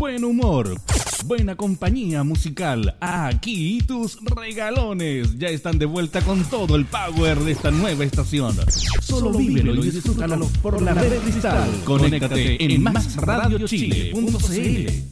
buen humor, buena compañía musical. Aquí tus regalones ya están de vuelta con todo el power de esta nueva estación. Solo vívelo y disfrútalo por la red Cristal. Conéctate en másradiochile.cl.